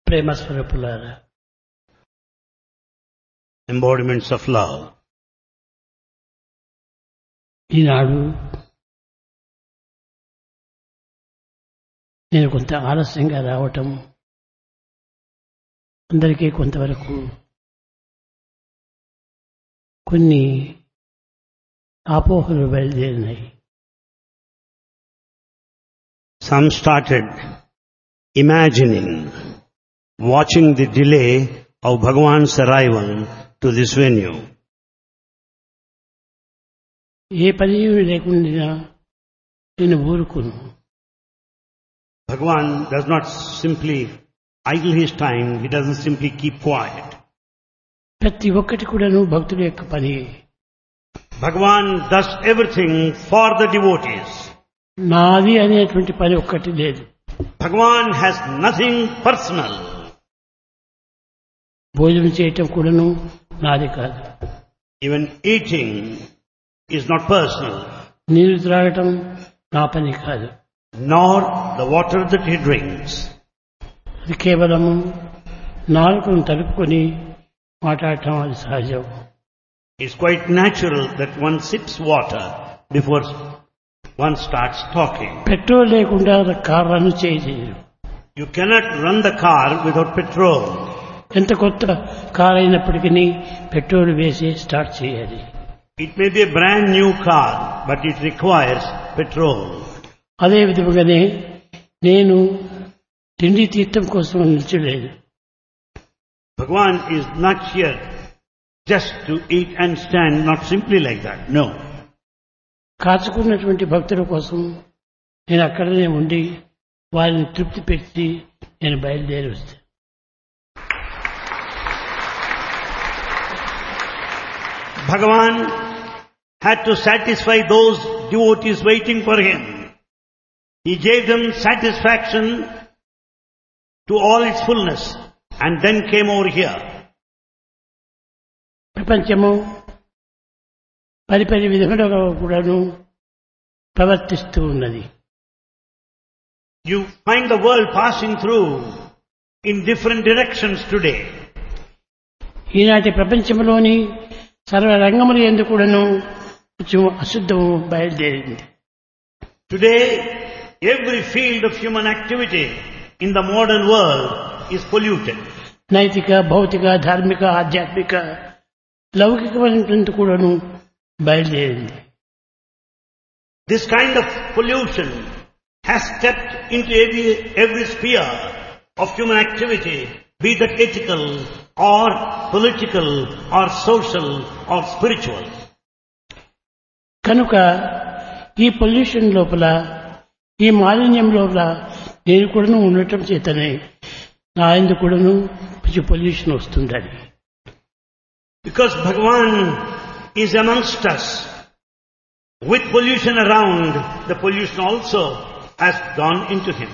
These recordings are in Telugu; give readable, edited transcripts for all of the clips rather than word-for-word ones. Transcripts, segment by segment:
ప్రేమ స్వరూపులారా, embodiments of love. ఈనాడు నేను కొంత ఆలస్యంగా రావటం అందరికీ కొంతవరకు కొన్ని అపోహలు బయలుదేరినాయి. Some started imagining, watching the delay of Bhagavan's arrival to this venue. ఏ పని లేకుండా నేను ఊరుకును. Bhagavan does not simply idle his time, he doesn't simply keep quiet. ప్రతి ఒక్కటి కూడాను భక్తుల యొక్క పని. Bhagavan does everything for the devotees. నాది అనేటువంటి పని ఒక్కటి లేదు. Bhagavan has nothing personal. భోజనం చేయటం కూడాను నాది కాదు. Even eating is not personal. నీరు త్రాగటం నా పని కాదు. Nor the water that he drinks. అది కేవలము నాలుకను తలుపుకొని మాట్లాడటం అది సహజం. It's quite natural that one sips water before one starts talking. Petrol లేకుండా కారు రన్ చేయలేదు. You cannot run the car without petrol. ఎంత కొత్త కారు అయినప్పటికీ పెట్రోల్ వేసి స్టార్ట్ చేయాలి. It may be a brand new car, but it requires petrol. అదే విధముగానే నేను తిండి తీర్థం కోసం నిల్చలేదు. Bhagavan is not here just to eat and stand, not simply like that. No. కాచుకున్నటువంటి భక్తుల కోసం నేను అక్కడనే ఉండి వారిని తృప్తి పెట్టి నేను బయలుదేరి వస్తాను. Bhagavan had to satisfy those devotees waiting for him. He gave them satisfaction to all its fullness and then came over here. ప్రపంచము పరిపరి విధములుగా కూడాను ప్రవర్తిస్తూ ఉన్నది. You find the world passing through in different directions today. ఈనాటి ప్రపంచంలోని సర్వ రంగములు యందు కూడాను కొంచెం అశుద్ధము బయలుదేరింది. Today, every field of human activity in the modern world is polluted. నైతిక, భౌతిక, ధార్మిక, ఆధ్యాత్మిక, లౌకికమైనటువంటి కూడాను బయలుదేరింది. This kind of pollution has stepped into every sphere of human activity, be that ethical or political or social or spiritual. కనుక ఈ పొల్యూషన్ లోపల, ఈ మాలిన్యం లోపల నేను కూడాను ఉండటం చేతనే నా యందు కూడాను కొంచెం పొల్యూషన్ వస్తుందని. Because Bhagavan is amongst us, with pollution around, the pollution also has gone into him.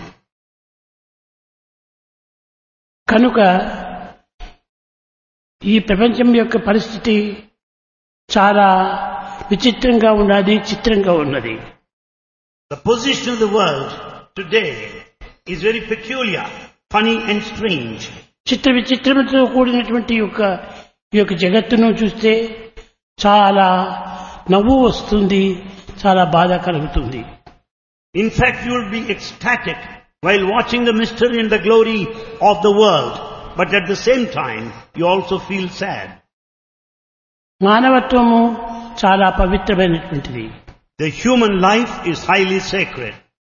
కనుక ఈ ప్రపంచం యొక్క పరిస్థితి చాలా విచిత్రంగా ఉన్నది, చిత్రంగా ఉన్నది. The position of the world today is very peculiar, funny and strange. చిత్ర విచిత్రములతో కూడినటువంటి ఈ యొక్క జగత్తును చూస్తే చాలా నవ్వు వస్తుంది, చాలా బాధ కలుగుతుంది. In fact, you will be ecstatic while watching the mystery and the glory of the world, but at the same time, you also feel sad. మానవత్వము చాలా పవిత్రమైనటువంటిది. The human life is highly sacred.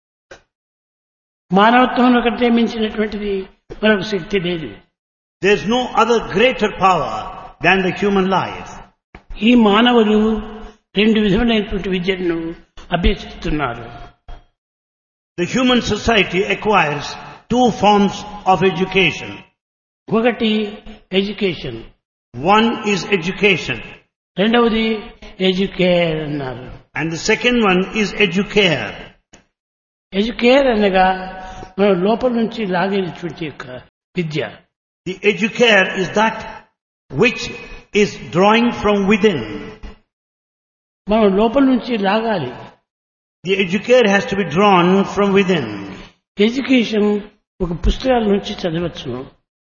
మానవత్వం కంటే మించినటువంటిది మరొక శక్తి లేదు. There is no other greater power than the human life. ఈ మానవులు రెండు విధములైనటువంటి విద్యను అభ్యసిస్తున్నారు. The human society acquires two forms of education. ఒకటి ఎడ్యుకేషన్, One is education, రెండవది ఎడ్యుకేర్ అన్నారు. and the second one is educare. Educare అనగా మన లోపల నుంచి లాగేటువంటి యొక్క విద్య. The educare is that which is drawing from within. మనం లోపల నుంచి లాగాలి. The educare has to be drawn from within. Education ఒక పుస్తకాల నుంచి చదవచ్చును.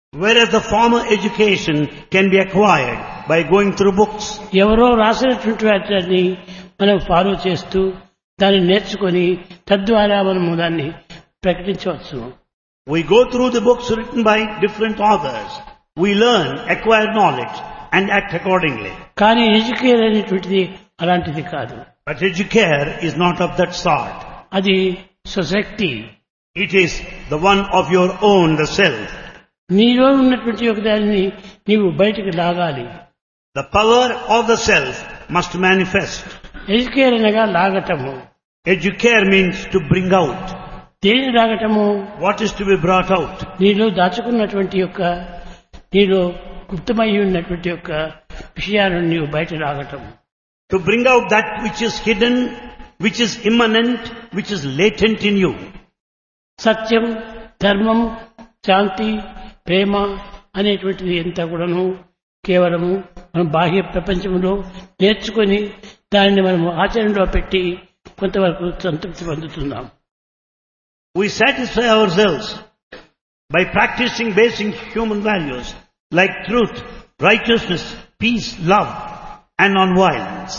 Whereas the former education can be acquired by going through books. ఎవరో రాసినటువంటి వాటిని మనం ఫాలో చేస్తూ దాన్ని నేర్చుకొని తద్వారా మనము దాన్ని ప్రకటించవచ్చు. We go through the books written by different authors. We learn, acquire knowledge and act accordingly. కానీ ఎడ్యుకేర్ అనేటువంటిది అలాంటిది కాదు. But educare is not of that sort. అది society. It is the one of your own, the self. నీలో ఉన్నటువంటి ఒక దానిని నీవు బయటికి లాగాలి. The power of the self must manifest. Educare అనగా లాగటము. Educare means to bring out. దేని లాగటము? What is to be brought out? నీలో దాచుకున్నటువంటి యొక్క నీలో గుప్తమై ఉన్నటువంటి యొక్క విషయాలను నీవు బయట లాగటం. To bring out that which is hidden, which is immanent, which is latent in you. సత్యం, ధర్మం, శాంతి, ప్రేమ అనేటువంటిది ఎంత కూడాను కేవలము మనం బాహ్య ప్రపంచంలో నేర్చుకొని దానిని మనము ఆచరణలో పెట్టి కొంతవరకు సంతృప్తి పొందుతున్నాం. We satisfy ourselves by practicing basic human values like truth, righteousness, peace, love and non-violence.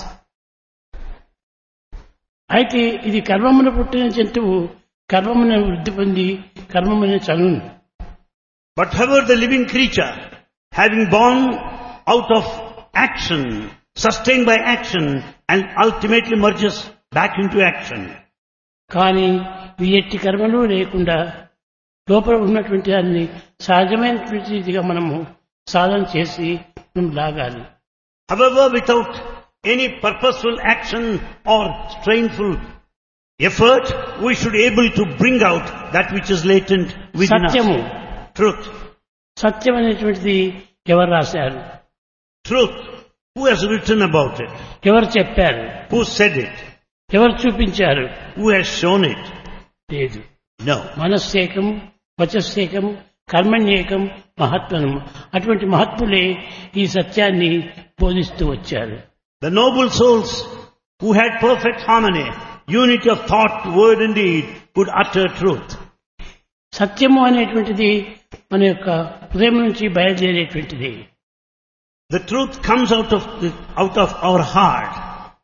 అయితే ఇది కర్మమున పుట్టిన జంతువు కర్మమున వృద్ధి పొంది కర్మమున చనును. But however the living creature, having born out of action, sustained by action and ultimately merges back into action. కానీ ఈ ఎట్టి కర్మలు లేకుండా లోపల ఉన్నటువంటి దాన్ని సహజమైనటువంటిదిగా మనము సాధన చేసి మనం లాగాలి. However, without any purposeful action or strainful effort, we should be able to bring out that which is latent within సత్యము. us. Truth. సత్యం అనేటువంటిది ఎవరు రాశారు? Truth. Who has written about it? ఎవరు చెప్పారు? Who said it? ఎవరు చూపించారు? Who has shown it? లేదు. No. మనస్సేకం, వచస్సేకం, కర్మణ్యేకం, మహాత్మనం. అటువంటి మహాత్ములే ఈ సత్యాన్ని బోధిస్తూ వచ్చారు. The noble souls who had perfect harmony, unity of thought, word and deed, could utter truth. సత్యము అనేటువంటిది మన యొక్క హృదయం నుంచి బయలుదేరేటువంటిది. The truth comes out of our heart.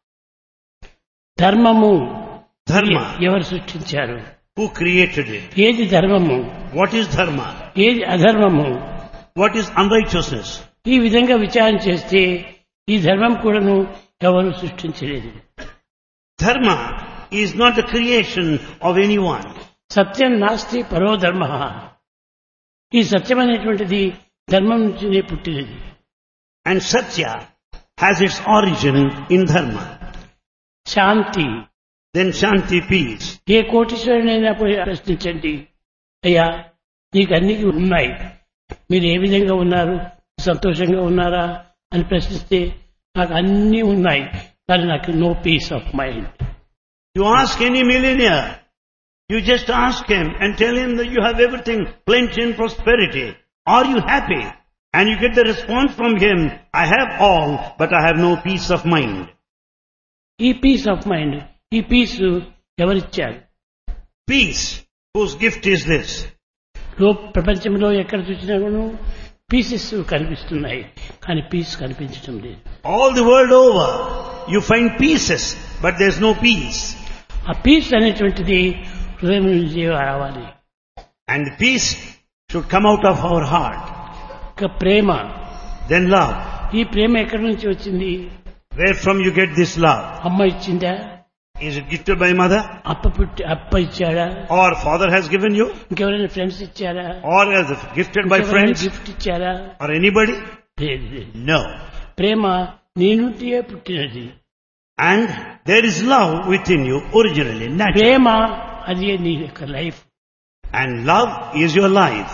ధర్మము Dharma. ఎవరు సృష్టించారు? Who created it? ఏది ధర్మము? What is dharma? ఏది అధర్మము? What is unrighteousness? ఈ విధంగా విచారణ చేస్తే ఈ ధర్మం కూడాను ఎవరు సృష్టించలేదు. Dharma is not the creation of anyone. సత్యం నాస్తి పరో ధర్మ. ఈ సత్యం అనేటువంటిది ధర్మం నుంచినే పుట్టినది. And Satya has its origin in dharma. Shanti. Then Shanti, peace. ఏ కోటీశ్వరునైనా పోయి ప్రశ్నించండి, అయ్యా నీకు అన్ని ఉన్నాయి, మీరు ఏ విధంగా ఉన్నారు, సంతోషంగా ఉన్నారా అని ప్రశ్నిస్తే నాకు అన్నీ ఉన్నాయి కానీ నాకు no piece of mind. You ask any millionaire, you just ask him and tell him that you have everything, plenty and prosperity. Are you happy? And you get the response from him, I have all, but I have no peace of mind. ఈ పీస్ ఆఫ్ మైండ్, ఈ పీస్ ఎవరిచ్చారు? Peace, whose gift is this? ప్రపంచంలో ఎక్కడ చూసినా కూడా పీసెస్ కనిపిస్తున్నాయి కానీ పీస్ కనిపించడం లేదు. All the world over, you find pieces, but there's no peace. ఆ పీస్ అనేటువంటిది హృదయం నుంచి రావాలి. And peace should come out of our heart. ఇక ప్రేమ. Then love. ఈ ప్రేమ ఎక్కడి నుంచి వచ్చింది? Where from you get this love? అమ్మ ఇచ్చిందా? Is it gifted by mother? అప్ప ఇచ్చాడా? Or father has given you? ఇంకెవరైనా ఫ్రెండ్స్ ఇచ్చారా? Or as gifted by friends? Gift ఇచ్చారా? Or anybody? లేదు. No. ప్రేమ నీ నుండి పుట్టినది. And there is love within you originally, naturally. ప్రేమ అది నీ యొక్క life. And love is your life.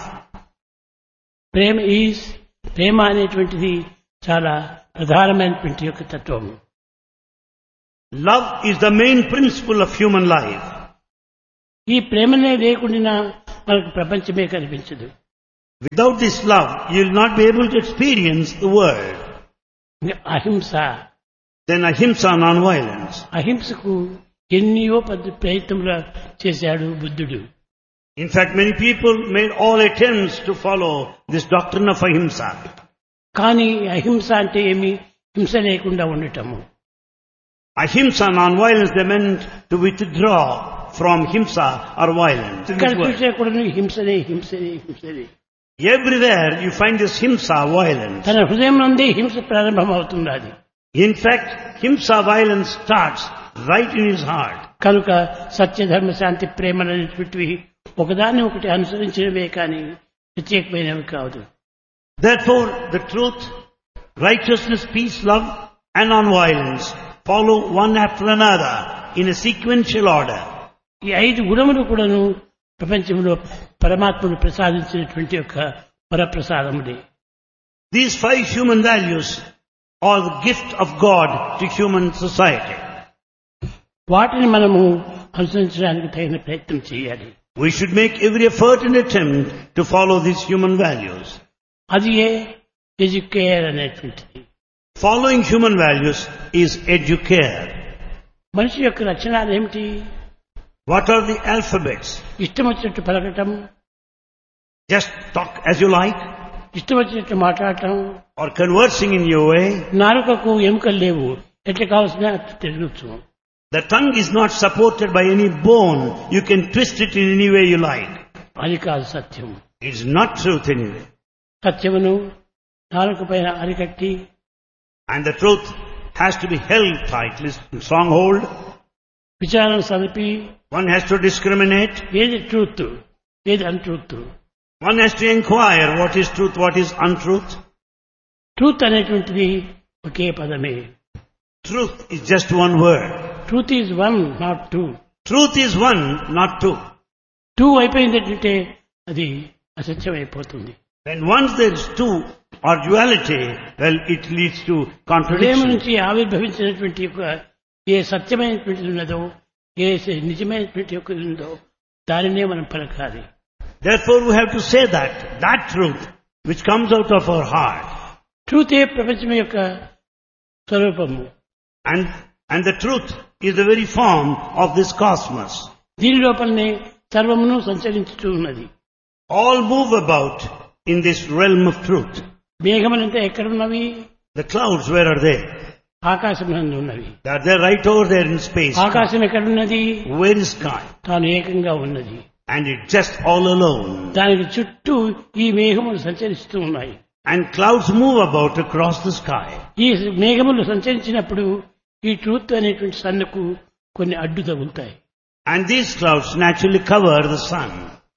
ప్రేమ అనేటువంటిది చాలా ప్రధానమైనటువంటి యొక్క తత్వం. Love is the main principle of human life. ఈ ప్రేమనే లేకుండా మనకు ప్రపంచమే కనిపించదు. Without this love, you will not be able to experience the world. అహింస. Then ahimsa, non-violence. అహింసకు ఎన్నో ప్రయత్నములు చేశాడు బుద్ధుడు. In fact, many people made all attempts to follow this doctrine of ahimsa. కానీ అహింస అంటే ఏమి? హింస లేకుండా ఉండటము. Ahimsa, non-violence, they meant to withdraw from himsa or violence. ఇక్కడ చూసే కూడా హింసనే హింసనే హింసనే. Everywhere you find this himsa, violence. తన హృదయం నుండి హింస ప్రారంభమవుతున్నది. In fact, himsa, violence starts right in his heart. కనుక సత్య ధర్మ శాంతి ప్రేమలనేటువంటివి ఒకదాన్ని ఒకటి అనుసరించినవే కానీ ప్రత్యేకమైనవి కాదు. Therefore, the truth, righteousness, peace, love and non-violence follow one after another in a sequential order. ఈ 5 గుణములు కూడాను ప్రపంచంలో పరమాత్ముడు ప్రసాదించినటువంటి యొక్క వరప్రసాదములే. These 5 human values are the gift of God to human society. వాటిని మనము అనుసరించడానికి తగిన ప్రయత్నం చేయాలి. We should make every effort and attempt to follow these human values. అది ఎడ్యుకేర్ అనేటువంటిది. Following human values is educare. మనిషి యొక్క లక్షణాలు ఏమిటి? What are the alphabets? ఇష్టం వచ్చినట్టు పలకటం, Just talk as you like, ఇష్టం వచ్చినట్టు మాట్లాడటం, or conversing in your way. నాలుకకు ఎముకలు లేవు, ఎట్లా కావాల్సిన తిరగచ్చు. The tongue is not supported by any bone. You can twist it in any way you like. అది కాదు సత్యం. It's not truth anyway. సత్యమును నాలుక పైన అరికట్టి, And the truth has to be held tightly, stronghold. విచారణ సలిపి, One has to discriminate. ఏది ట్రూత్ ఏది untruth. One has to inquire what is truth, what is untruth. Truth అనేటువంటిది ఒకే పదమే. Truth is just one word. Truth is 1 not 2. Truth is one, not two. 2 అయిపోయిందంటే అది అసత్యం అయిపోతుంది. Then once there is two or duality, well, it leads to హృదయం contradiction. నుంచి ఆవిర్భవించినటువంటి యొక్క ఏ సత్యమైనటువంటిది ఉన్నదో, ఏ నిజమైనటువంటి యొక్క ఉందో దానినే మనం పలకాలి. Therefore we have to say that truth which comes out of our heart. ట్రూతే ప్రపంచం యొక్క స్వరూపము. And the truth is the very form of this cosmos. దీని లోపలనే సర్వమును సంచరించుతూ ఉన్నది. All move about in this realm of truth. మేఘములంతా ఎక్కడున్నవి? The clouds, where are they? ఆకాశం నందు ఉన్నవి. They are there right over there in space. ఆకాశం ఎక్కడున్నది? Where is sky? తాను ఏకంగా ఉన్నది. And it's just all alone. దానికి చుట్టూ ఈ మేఘములు సంచరిస్తూ ఉన్నాయి. And clouds move about across the sky. ఈ మేఘములు సంచరించినప్పుడు ఈ ట్రూత్ అనేటువంటి సన్నుకు కొన్ని అడ్డు తగులుతాయి. And these clouds naturally cover the sun.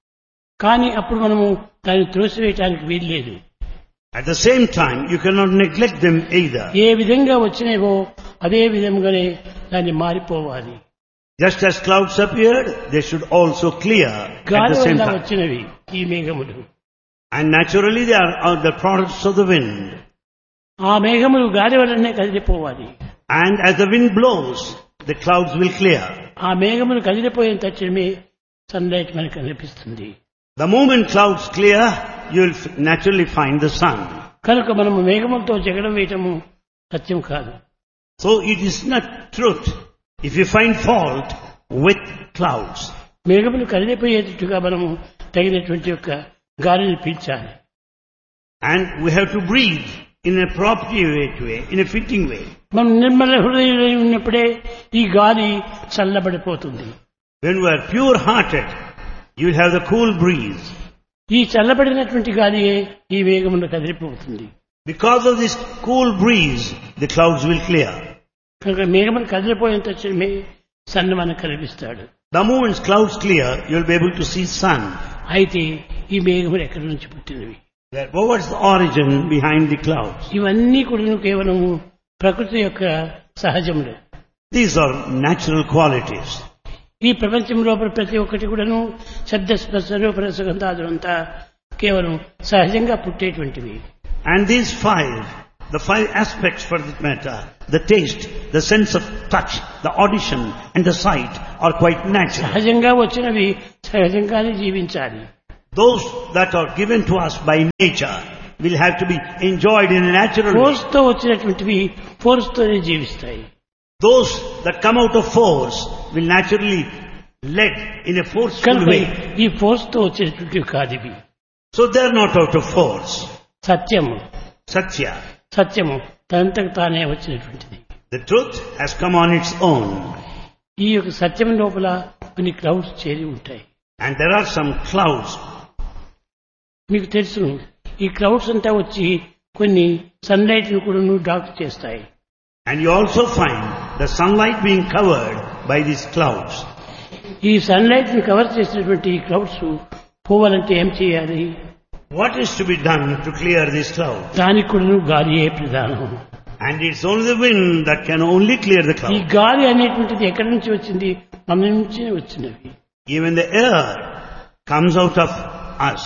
కానీ అప్పుడు మనము దాన్ని త్రోసివేయటానికి వీల్లేదు. At the same time, you cannot neglect them either. ఏ విధంగా వచ్చినేవో అదే విధంగానే దాన్ని మారిపోవాలి. Just as clouds appeared, they should also clear at గాలి the same వల్ల time. వచ్చినవి ఈ మేఘములు. And naturally they are the products of the wind. ఆ మేఘములు గాలి వల్లనే కదిలిపోవాలి. And as the wind blows, the clouds will clear. ఆ మేఘములు కదిలిపోయిన తక్షణమే సన్లైట్ మనకు కనిపిస్తుంది. The moment clouds clear, you will naturally find the sun. కనుక మనము మేఘములతో జగడం వేయటము సత్యం కాదు. So it is not truth if you find fault with clouds. మేఘములు కదిలిపోయేటట్టుగా మనము తగినటువంటి యొక్క గాలిని పీల్చాలి. And we have to breathe in an appropriate way, in a fitting way. మనం నిర్మల హృదయులై ఉన్నప్పుడే ఈ గాలి చల్లబడిపోతుంది. When we are pure-hearted, you will have the cool breeze. ఈ చల్లబడినటువంటి గాలియే ఈ మేఘములు కదిలిపోతుంది. Because of this cool breeze, the clouds will clear. కనుక మేఘములు కదిలిపోయిన తక్షణమే సన్ను మనకు కనిపిస్తాడు. The moment clouds clear, you will be able to see sun. అయితే ఈ మేఘములు ఎక్కడి నుంచి పుట్టినవి? What is the origin behind the clouds? ఇవన్నీ కూడా కేవలం ప్రకృతి యొక్క సహజములు. These are natural qualities. ఈ ప్రపంచం లోపల ప్రతి ఒక్కటి కూడాను శబ్ద స్పర్శ రూప రస గంధాదులు అంతా కేవలం సహజంగా పుట్టేటువంటివి. And these the five aspects for that matter, the taste, the sense of touch, the audition and the sight are quite natural. సహజంగా వచ్చినవి సహజంగానే జీవించాలి. Those that are given to us by nature will have to be enjoyed in a natural way. Force తో వచ్చినటువంటివి ఫోర్స్ తోనే జీవిస్తాయి. Those that come out of force will naturally led in a forceful కనుక way. ఈ ఫోర్స్ తో వచ్చేటువంటి కాదు ఇవి. So they are not out of force. సత్యము Satya. సత్యము తనంతకు తానే వచ్చినటువంటిది. The truth has come on its own. ఈ యొక్క సత్యం లోపల కొన్ని క్లౌడ్స్ చేరి ఉంటాయి. And there are some clouds. మీకు తెలుసు ఈ క్లౌడ్స్ అంతా వచ్చి కొన్ని సన్లైట్ ను కూడా డార్క్ చేస్తాయి. And you also find the sunlight being covered by these clouds. ఈ సన్లైట్ ని కవర్ చేసినటువంటి ఈ క్లౌడ్స్ పోవాలంటే ఏం చేయాలి? What is to be done to clear these clouds? దానికి కూడా గాలియే ప్రధానం. And it's only the wind that can only clear the ఈ clouds. గాలి అనేటువంటిది ఎక్కడి నుంచి వచ్చింది? మన నుంచి వచ్చినవి. Even the air comes out of us.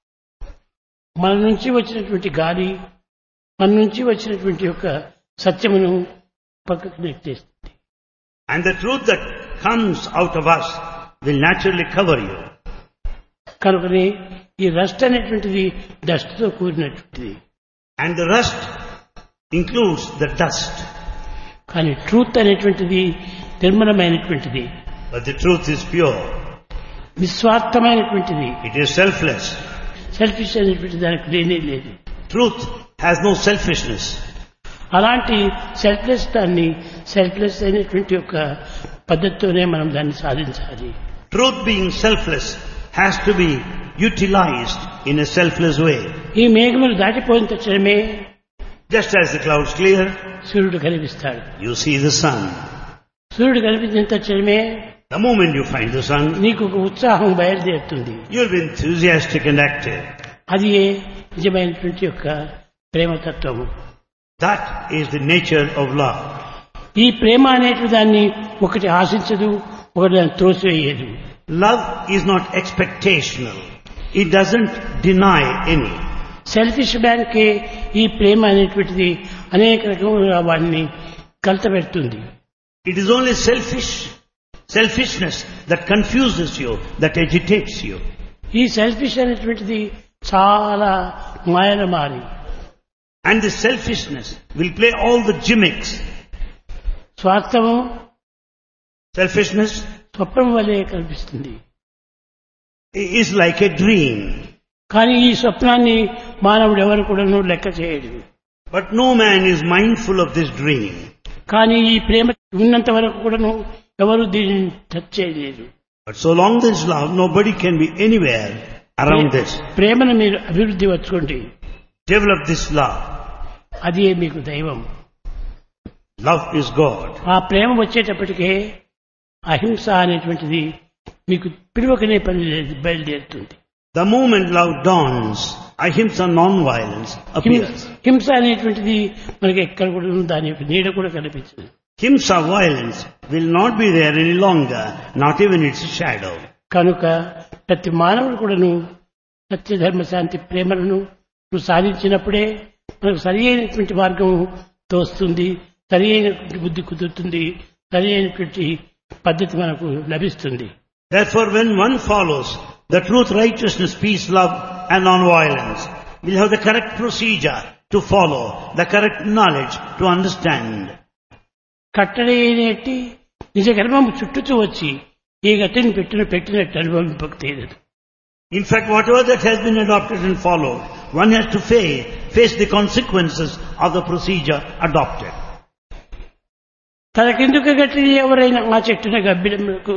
మన నుంచి వచ్చినటువంటి గాలి మన నుంచి వచ్చినటువంటి యొక్క సత్యమును పక్కకు నెట్టేస్తుంది. And the truth that comes out of us will naturally cover you. కనుకనే ఈ రస్ట్ అనేటువంటిది డస్ట్ తో కూడినటువంటిది. And the rust includes the dust. కానీ ట్రూత్ అనేటువంటిది నిర్మలమైనటువంటిది, But the truth is pure. నిస్వార్థమైనటువంటిది. It is selfless. Selfish అనేటువంటిది దానికి లేనే లేదు. Truth has no selfishness. అలాంటి సెల్ఫ్లెస్ దాన్ని సెల్ఫ్లెస్ అయినటువంటి యొక్క పద్ధతితోనే మనం దాన్ని సాధించాలి. Truth being selfless has to be utilized in a selfless way. ఈ మేఘములు దాటిపోయిన తక్షణమే Just as the clouds clear, సూర్యుడు కనిపిస్తాడు. you see the sun. సూర్యుడు కనిపించిన తక్షణమే The moment you find the sun, నీకు ఒక ఉత్సాహం బయలుదేరుతుంది. you'll be enthusiastic and active. అది నిజమైనటువంటి యొక్క ప్రేమతత్వము. That is the nature of love. ఈ ప్రేమ అనేటువంటి దాన్ని ఒకటి ఆశించదు, ఒకటి దాన్ని త్రోసివేయదు. Love is not expectational. It doesn't deny any. Selfish man కే ఈ ప్రేమ అనేటువంటిది అనేక రకములుగా వాడిని కలతపెడుతుంది. It is only selfishness that confuses you, that agitates you. ఈ సెల్ఫిష్ అనేటువంటిది చాలా మాయల మారి. And the selfishness will play all the gimmicks. స్వార్థము Selfishness స్వప్నం వలె కనిపిస్తుంది. is like a dream. కానీ ఈ స్వప్నాన్ని మానవుడు ఎవరు కూడాను లెక్క చేయడు. But no man is mindful of this dream. కానీ ఈ ప్రేమ ఉన్నంత వరకు కూడాను ఎవరు దీనిని టచ్ చేయలేరు. But so long there is love, nobody can be anywhere around this. ప్రేమను మీరు అభివృద్ధి వచ్చుకోండి. Develop this love. అది మీకు దైవం. Love is God. ఆ ప్రేమ వచ్చేటప్పటికే అహింస అనేటువంటిది మీకు పిలువకనే బయలుదేరుతుంది. The moment love dawns, ahimsa, non-violence, appears. హింస అనేటువంటిది మనకి ఎక్కడ కూడా దాని యొక్క నీడ కూడా కనిపించదు. Himsa, violence, will not be there any longer, not even its shadow. కనుక ప్రతి మానవుడు కూడాను సత్య ధర్మ శాంతి ప్రేమలను సాధించినప్పుడే మనకు సరి అయినటువంటి మార్గం తోస్తుంది, సరి అయినటువంటి బుద్ధి కుదురుతుంది, సరి అయినటువంటి పద్ధతి మనకు లభిస్తుంది. Therefore, when one follows the truth, righteousness, peace, love and non-violence, will have the correct procedure to follow, the correct knowledge to understand. కట్టడి అయినట్టి నిజ కర్మము చుట్టుతూ వచ్చి ఏ గట్టిని పెట్టినట్టు అనుభవింపక తీరదు. In fact, whatever that has been adopted and followed, one has to face the consequences of the procedure adopted. తనకెందుకు గట్టి ఎవరైనా ఆ చెట్టున గబ్బిడములకు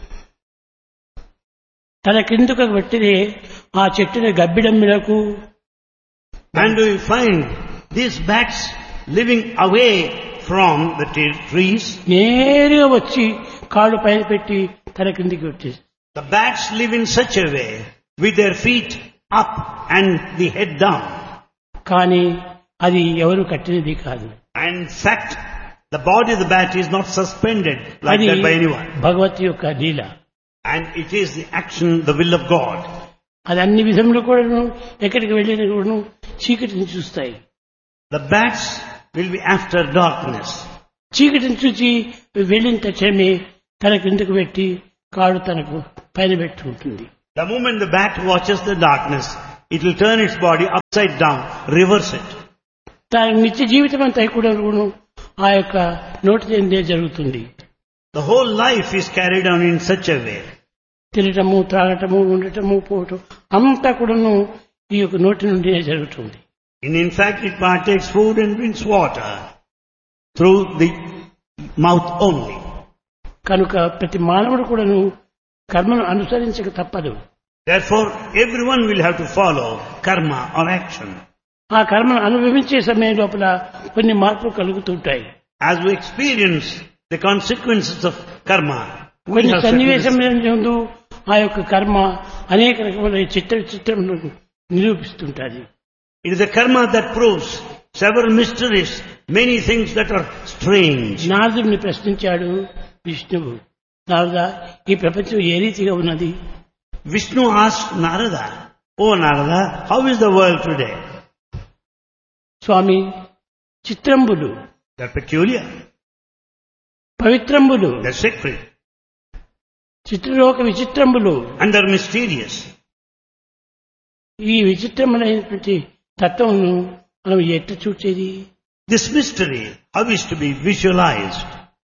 తనకెందుకు గట్టినే ఆ చెట్టున గబ్బిడములకు. And we find these bats living away from the trees. నేరుగా వచ్చి కాళ్ళు పైన పెట్టి తన కిందికి వచ్చేసి. The bats live in such a way with their feet up and the head down. కానీ అది ఎవరు కట్టినది కాదు. And in fact, the body of the bat is not suspended like that by anyone. Bhagavati యొక్క లీల. And it is the action, the will of God. అది అన్ని విధములు కూడాను ఎక్కడికి వెళ్ళిన కూడాను చీకటిని చూస్తాయి. The bats will be after darkness. చీకటిని చూచి వెళ్ళిన తక్షణమే తన కిందకు పెట్టి కాడు తనకు పైన పెట్టుకుంటుంది. The moment the bat watches the darkness, it will turn its body upside down, reverse it. తన నిత్య జీవితం అంతా కూడా ఆ యొక్క నోటి చెందే జరుగుతుంది. The whole life is carried on in such a way. తినటము త్రాగటము ఉండటము పోవటం అంతా కూడాను ఈ యొక్క నోటి నుండినే జరుగుతుంది. In fact, it partakes food and drinks water through the mouth only. కనుక ప్రతి మానవుడు కూడాను కర్మను అనుసరించక తప్పదు. Therefore, everyone will have to follow karma or action. ఆ కర్మను అనుభవించే సమయం లోపల కొన్ని మార్పులు కలుగుతుంటాయి. As we experience the consequences of karma, we కొన్ని have certain సన్నివేశంలో ఆ యొక్క కర్మ అనేక రకమైన చిత్రములను నిరూపిస్తుంటాది. it is the karma that proves several mysteries, many things that are strange. నారదుడిని ప్రశ్నించాడు విష్ణువు, నారద ఈ ప్రపంచం ఏ రీతిగా ఉన్నది? Vishnu asked Narada, "Oh Narada, how is the world today?" Swamy, చిత్రంబులు, They're peculiar, పవిత్రంబులు, they're sacred, చిత్రలోక విచిత్రంబులు. and they're mysterious. ఈ విచిత్రమైనటువంటి తత్వమును మనం ఎట్లా చూచేది? This mystery, how is to be visualized?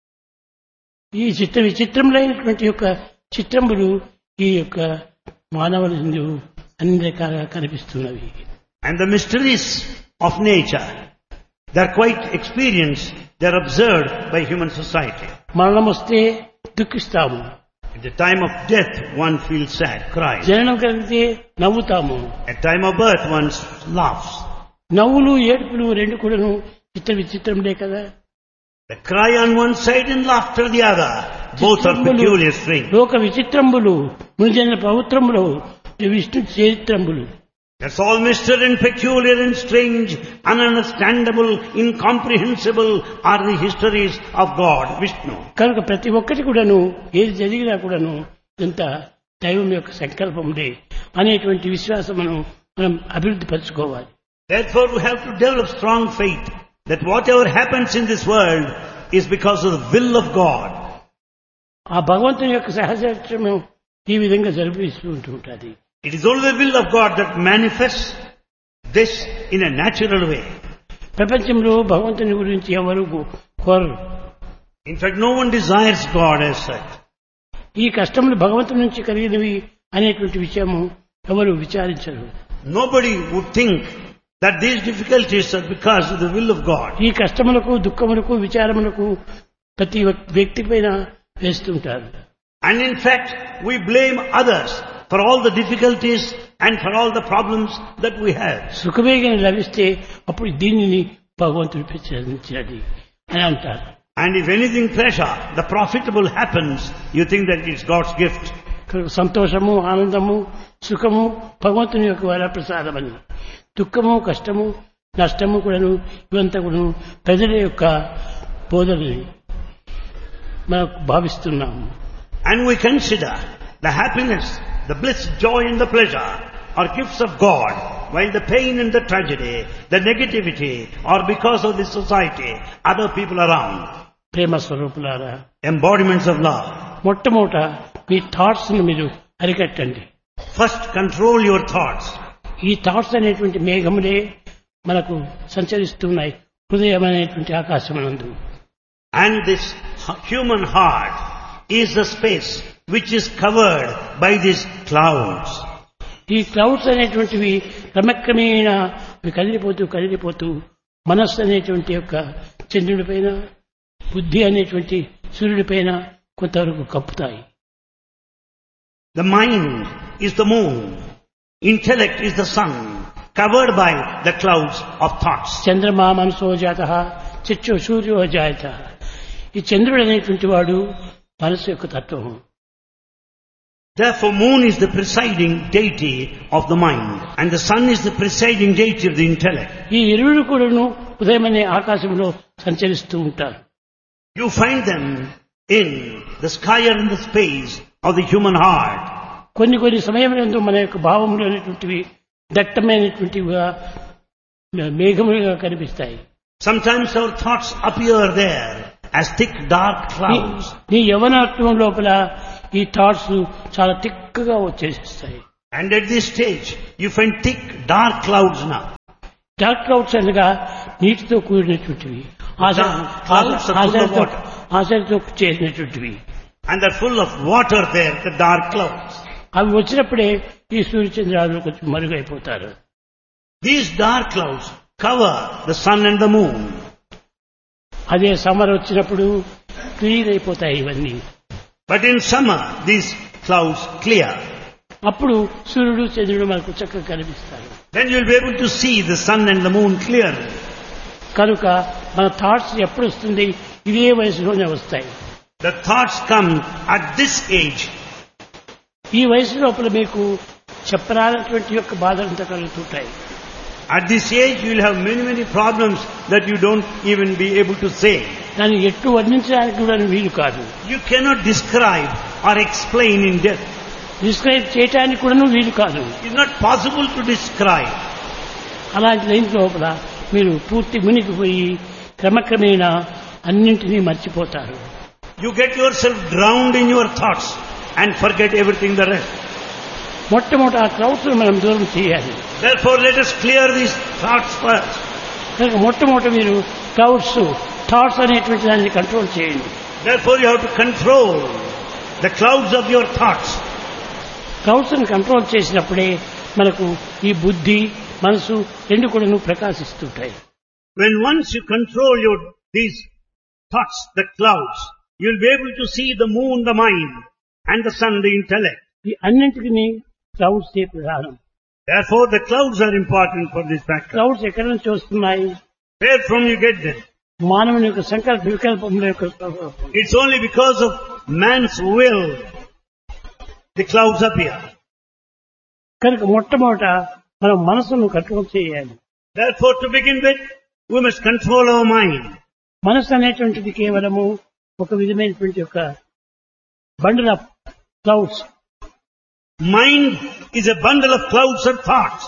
ఈ విచిత్రములైనటువంటి యొక్క చిత్రంబులు ఈ యొక్క మానవుల యందు అన్ని రకాలుగా కనిపిస్తున్నవి. And the mysteries of nature, they're quite experienced, they're observed by human society. మరణం వస్తే దుఃఖిస్తాము, At the time of death, one feels sad, cries. జననం కలిగితే నవ్వుతాము. At time of birth, one laughs. నవ్వులు ఏడుపులు రెండు కూడాను విచిత్రములే కదా. The cry on one side and laughter the other, both are peculiar strange. లోక విచిత్రంబులు, మునిజన పవిత్రములు, Vishnu చరిత్రంబులు. That's all mystery and peculiar and strange, ununderstandable, incomprehensible are the histories of God, Vishnu. కనుక ప్రతి ఒక్కటి కూడాను ఏది జరిగినా కూడాను ఇంత దైవం యొక్క సంకల్పములే అనేటువంటి విశ్వాసమును మనం అభివృద్ధి పరచుకోవాలి. Therefore we have to develop strong faith that whatever happens in this world is because of the will of God. ఆ భగవంతుని యొక్క సహచర్యము ఈ విధంగా జరిపిస్తూ ఉంటుంది. It is only the will of God that manifests this in a natural way. ప్రపంచంలో భగవంతుని గురించి ఎవరు కోరరు. In fact, no one desires God as such. ఈ కష్టములు భగవంతుని నుంచి కలిగినవి అనేటువంటి విషయము ఎవరు విచారించరు. Nobody would think that these difficulties are because of the will of God. ఈ కష్టములకు దుఃఖములకు విచారములకు ప్రతి వ్యక్తి పైన వేస్తుంటారు. And in fact, we blame others for all the difficulties and for all the problems that we have. సుఖమేగా లభిస్తే అప్పుడు దీనిని భగవంతుడు ప్రసాదించాడు అని అంటారు. And if anything pleasure, the profitable happens, you think that it's God's gift. సంతోషము, ఆనందము, సుఖము భగవంతుని యొక్క వరప్రసాదమని, దుఃఖము, కష్టము, నష్టము కూడాను ఇవంతా కూడాను ప్రజల యొక్క బోధనని మనం భావిస్తున్నాము. And we consider the happiness, the bliss, joy and the pleasure are gifts of God, while the pain and the tragedy, the negativity are because of the society, other people around. ప్రేమ స్వరూపులారా, Embodiments of love. మొట్టమొదట మీ థాట్స్ ను మీరు అరికట్టండి. First control your thoughts. ఈ థాట్స్ అనేటువంటి మేఘములే మనకు సంచరిస్తున్నాయి హృదయం అనేటువంటి ఆకాశమనందు. And this human heart is the space which is covered by these clouds. ఈ క్లౌడ్స్ అనేటువంటివి క్రమక్రమేణా కదిలిపోతూ మనస్సు అనేటువంటి యొక్క చంద్రుడి పైన, బుద్ధి అనేటువంటి సూర్యుడి పైన కొంతవరకు కప్పుతాయి. The mind is the moon, intellect is the sun, covered by the clouds of thoughts. చంద్రమా మనసో జాతః చక్షు సూర్యో జాయతః. ఈ చంద్రుడు అనేటువంటి వాడు మనసు యొక్క తత్వం. Therefore, moon is the presiding deity of the mind, and the sun is the presiding deity of the intellect. ఈ ఇరువురు కూడాను ఉదయం అనే ఆకాశంలో సంచరిస్తూ ఉంటారు. You find them in the sky or in the space of the human heart. కొన్ని సమయంలో మన యొక్క భావములు అనేటువంటివి దట్టమైనటువంటివిగా మేఘములుగా కనిపిస్తాయి. Sometimes our thoughts appear there as thick dark clouds. నీ యవనత్వం లోపల ఈ థాట్స్ చాలా థిక్గా వచ్చేస్తాయి. And at this stage, you find thick dark clouds now. Dark clouds అనగా నీటితో కూడినటువంటివి. ఆశలతో చేసినటువంటివి. And they're full of water there, the dark clouds. అవి వచ్చినప్పుడే ఈ సూర్యచంద్రాలు కొంచెం మరుగైపోతారు. These dark clouds cover the sun and the moon. అదే సమ్మర్ వచ్చినప్పుడు క్లీన్ అయిపోతాయి ఇవన్నీ. But in summer, these clouds clear. అప్పుడు సూర్యుడు చంద్రుడు మనకు చక్కగా కనిపిస్తారు. Then you'll be able to see the sun and the moon clearly. కనుక మన థాట్స్ ఎప్పుడు వస్తుంది, ఇదే వయసులోనే వస్తాయి. The thoughts come at this age. ఈ వయసు లోపల మీకు చెప్పరానటువంటి యొక్క బాధలంతా కలుగుతుంటాయి. At this age, you'll have many problems that you don't even be able to say. దాన్ని ఎట్టు వర్ణించడానికి కూడా వీలు కాదు. You cannot describe or explain in depth. Describe చేయడానికి కూడా వీలు కాదు. It's not possible to describe. అలాంటి లైన్ లోపల మీరు పూర్తి మునిగిపోయి క్రమక్రమేణా అన్నింటినీ మర్చిపోతారు. You get yourself drowned in your thoughts and forget everything the rest. మొట్టమొదటి ఆ క్రౌడ్స్ మనం దూరం చేయాలి. Therefore, let us clear these thoughts first. కనుక మొట్టమొదటి మీరు క్రౌడ్స్ థాట్స్ అనేటువంటి దాన్ని కంట్రోల్ చేయండి. Therefore, you have to control the clouds of your thoughts. Crowds ని కంట్రోల్ చేసినప్పుడే మనకు ఈ బుద్ధి మనసు రెండు కూడా ప్రకాశిస్తుంటాయి. When once you control these thoughts, the clouds, you'll be able to see the moon, the mind, and the sun, the intellect. ఈ అన్నింటికి క్రౌడ్స్ ప్రధానం. Therefore, the clouds are important for this factor. Crowds ఎక్కడి నుంచి వస్తున్నాయి? Where from you get them? మానవుని యొక్క సంకల్ప వికల్పంలో యొక్క It's only because of man's will the clouds appear. కనుక మొట్టమొదట మనం మనసును కంట్రోల్ చేయాలి. Therefore, to begin with, we must control our mind. మనసు అనేటువంటిది కేవలము ఒక విధమైనటువంటి యొక్క bundle of clouds. Mind is a bundle of clouds and thoughts.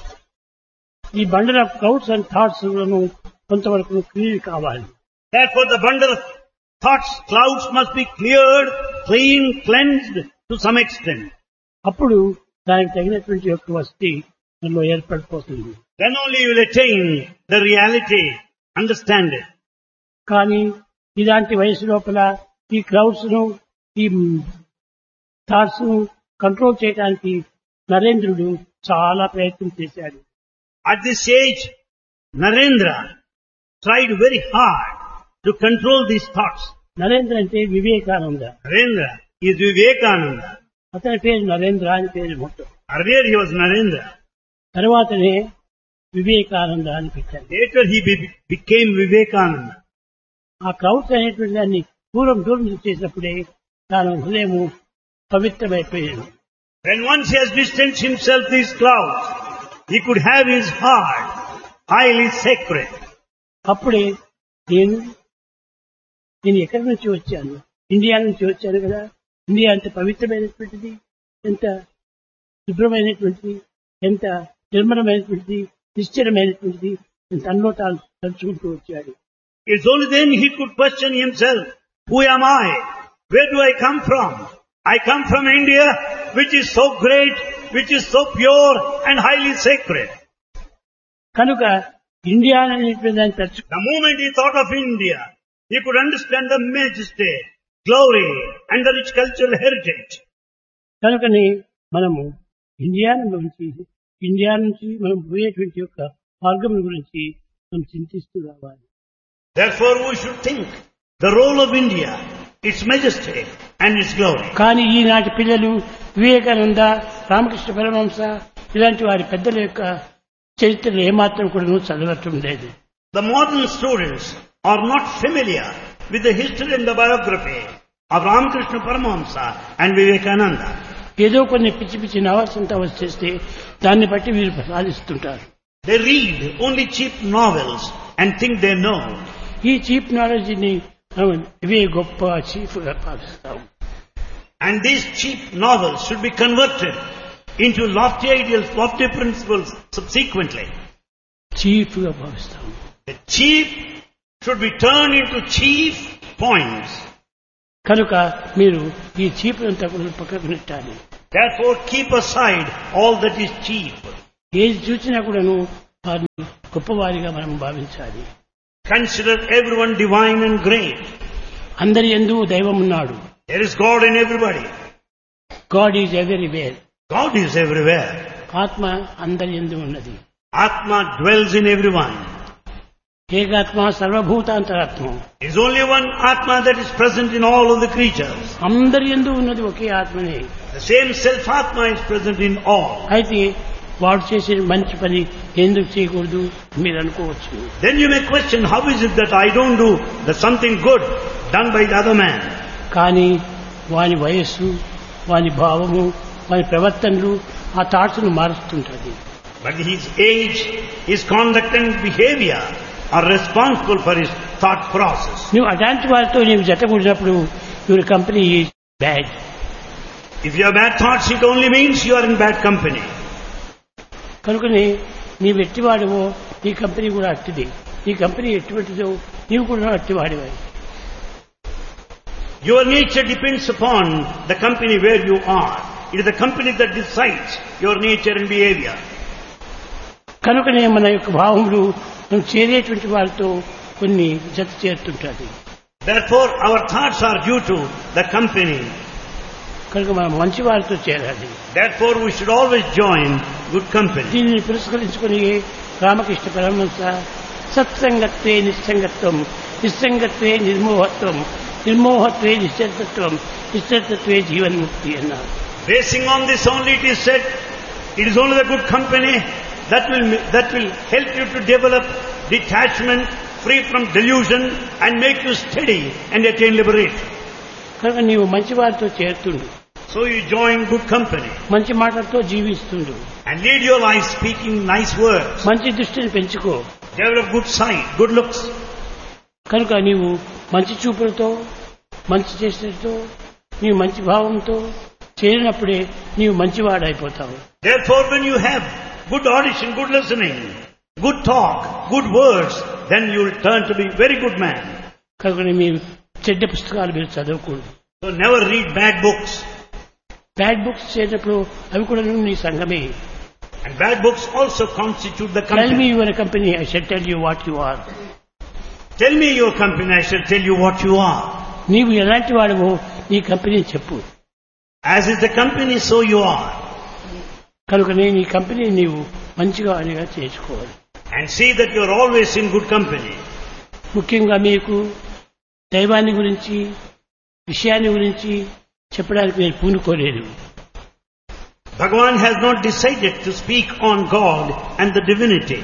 ఈ bundle of clouds and thoughts కొంతవరకు క్లియర్ కావాలి. Therefore, the bundle of thoughts, clouds must be cleared, clean, cleansed to some extent. అప్పుడు దానికి తగినటువంటి యొక్క వసతి మనలో ఏర్పడిపోతుంది. Then only you will attain the reality, understand it. కానీ ఇలాంటి వయసు లోపల ఈ క్లౌడ్స్ ను ఈ థాట్స్ ను కంట్రోల్ చేయడానికి నరేంద్రుడు చాలా ప్రయత్నం చేశాడు. At this age, Narendra tried very hard to control these thoughts. Narendra అంటే వివేకానంద. Narendra is Vivekananda. అతని పేరు నరేంద్ర అని పేరు మొత్తం. Earlier he was Narendra. తర్వాతనే వివేకానంద అని పెట్టారు. Later he became Vivekananda. ఆ క్రౌడ్స్ అనేటువంటి దాన్ని దూరం చేసినప్పుడే తాను హృదయము పవిత్రమైపోయాడు. When once he has distanced himself these clouds, he could have his heart highly sacred. అప్పుడే నేను ఎక్కడి నుంచి వచ్చాను? ఇండియా నుంచి వచ్చాను కదా. ఇండియా అంత పవిత్రమైనటువంటిది, ఎంత శుభ్రమైనటువంటిది, ఎంత నిర్మలమైనటువంటిది, నిశ్చలమైనటువంటిది, తనలో తాను తలుచుకుంటూ వచ్చాడు. It's only then he could question himself, who am I? Where do I come from? I come from India, which is so great, which is so pure and highly sacred. కనుక ఇండియా అనేటువంటి దాన్ని తలుచు. The moment he thought of India, he could understand the majesty, glory and the rich cultural heritage. కనుకని మనము ఇండియా నుంచి మనం పోయేటువంటి యొక్క మార్గం గురించి మనం చింతిస్తూ రావాలి. Therefore we should think the role of India, its majesty and its glory. కానీ ఈనాటి పిల్లలు వివేకానంద, రామకృష్ణ పరమహంస ఇలాంటి వారి పెద్దల యొక్క చరిత్రలు ఏమాత్రం కూడా చదవటం లేదు. The modern students are not familiar with the history and the biography of Ramakrishna Paramahamsa and Vivekananda. ఏదో కొన్ని పిచ్చి నవల్స్ అంతా వచ్చేస్తే దాన్ని బట్టి వీరు సాధిస్తుంటారు. They read only cheap novels and think they know. ఈ చీప్ నాలెడ్జిని ఇవే గొప్ప చీఫ్ గా భావిస్తాం. And these cheap novels should be converted into lofty ideals, lofty principles subsequently. Chief గా భావిస్తాం. The cheap should be turned into chief points. కనుక మీరు ఈ చీప్ అంతా కూడా పక్కకు నెట్టాలి. Therefore keep aside all that is cheap. ఏది చూసినా కూడాను వారిని గొప్పవారిగా మనం భావించాలి. Consider everyone divine and great. అందరి యందు దైవం ఉన్నాడు. There is God in everybody. God is everywhere. God is everywhere. ఆత్మ అందరి యందు ఉన్నది. Atma dwells in everyone. ఏకాత్మ సర్వభూతాంతరాత్మ. There is only one Atma that is present in all of the creatures. అందరి యందు ఉన్నది ఒకే ఆత్మనే. The same self-Atma is present in all. అయితే వాడు చేసే మంచి పని ఎందుకు చేయకూడదు మీరు అనుకోవచ్చు. Then you may question, how is it that I don't do something good done by the other man? కానీ వాని వయస్సు, వాని భావము, వాని ప్రవర్తనలు ఆ థాట్స్ను మారుస్తుంటుంది. But his age, his conduct and behavior are responsible for his thought process. నువ్వు అలాంటి వారితో నీవు జతకూడినప్పుడు your company is bad. If you have bad thoughts, it only means you are in bad company. కనుకనే నీవు ఎట్టివాడివో నీ కంపెనీ కూడా అట్టిది. నీ కంపెనీ ఎటువంటిదో నీవు కూడా అట్టివాడివే. Your nature depends upon the company where you are. It is the company that decides your nature and behavior. కనుకనే మన యొక్క భావములు మనం చేరేటువంటి వారితో కొన్ని జత చేరుతుంటుంది. Therefore, our thoughts are due to the company. కనుక మనం మంచి వారితో చేరాలి. Therefore, we should always join good company. దీనిని పురస్కరించుకుని రామకృష్ణ పరమహంస సత్సంగత్వే నిస్సంగత్వం, నిస్సంగత్వే నిర్మోహత్వం, నిర్మోహత్వే నిశ్చలతత్వం, నిశ్చలతత్వే జీవన్ముక్తి అన్నారు. Basing on this only, it is said, it is only the good company that will help you to develop detachment, free from delusion, and make you steady and attain liberation. కనుక నీవు మంచి వారితో చేరుతుండు. So you join good company మంచి మాటలతో జీవిస్తుండు. and lead your life speaking nice words. మంచి దృష్టిని పెంచుకో. Develop good sight, good looks. కనుక నీవు మంచి చూపులతో, మంచి చేసేతో, నీవు మంచి భావంతో చేరినప్పుడే నీవు మంచివాడైపోతావు. Therefore, when you have good audition, good listening, good talk, good words, then you will turn to be very good man. కనుక మీరు చెడ్డ పుస్తకాలు మీరు చదవకూడదు. So never read bad books. Bad books చేసినప్పుడు అవి కూడా నీ సంఘమే. And bad books also constitute the tell me company. Your company, I shall tell you what you are. Tell me your company, I shall tell you what you are. నీవు ఎలాంటి వాడవో నీ కంపెనీ చెప్పు. As is the company, so you are. కనుకనే నీ కంపెనీ నీవు మంచిగా అనిగా చేసుకోవాలి. And see that you are always in good company. ముఖ్యంగా మీకు దైవాన్ని గురించి, విషయాన్ని గురించి చెప్పడానికి నేను పూనుకోలేదు. Bhagavan has not decided to speak on God and the divinity.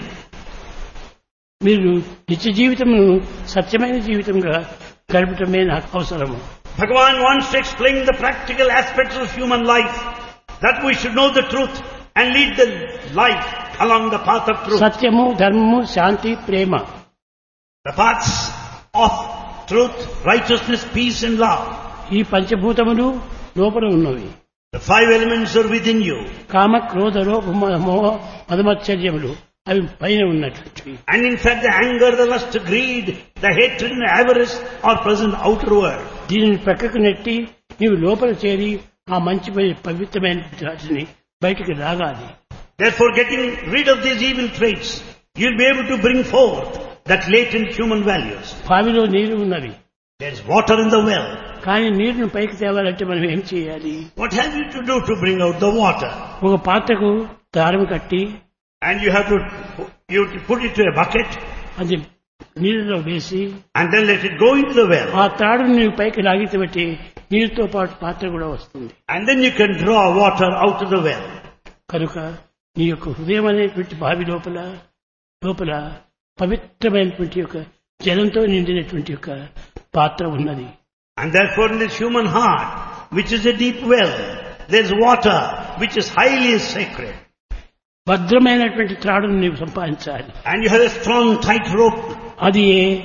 మీరు నిత్య జీవితమును సత్యమైన జీవితంగా గడపటమే నాకు అవసరము. Bhagavan wants to explain the practical aspects of human life, that we should know the truth and lead the life along the path of truth. సత్యము, ధర్మము, శాంతి, ప్రేమ. The paths of truth, righteousness, peace and love. ఈ పంచభూతములు లోపల ఉన్నవి. The five elements are within you. కామ, క్రోధ, లోభ, మోహ, మదమత్సర్యములు అవి పైన ఉన్నటువంటివి. And in fact the anger, the lust, the greed, the hatred and avarice are present outward. దీనిని ప్రక్కకు నెట్టి నీవు లోపల చేరి ఆ మంచి పవిత్రమైన వాటిని బయటికి లాగాలి. Therefore, getting rid of these evil traits, you'll be able to bring forth that latent human values. బావిలో నీరు ఉన్నవి. There is water in the well. కానీ నీరును పైకి తేవాలంటే మనం ఏం చేయాలి? What have you to do to bring out the water? ఒక పాత్రకు దారం కట్టి And you have to put it to a bucket అది నీరులో వేసి and then let it go into the well. ఆ తాడును నీవు పైకి లాగితే బట్టి నీరుతో పాటు పాత్ర కూడా వస్తుంది. And then you can draw water out of the well. కనుక నీ యొక్క హృదయం అనేటువంటి బావి లోపల పవిత్రమైనటువంటి యొక్క జలంతో నిండినటువంటి యొక్క పాత్ర ఉన్నది. And therefore in this human heart, which is a deep well, there is water which is highly sacred. భద్రమైనటువంటి త్రాడును నీవు సంపాదించాలి. And you have a strong tight rope. అది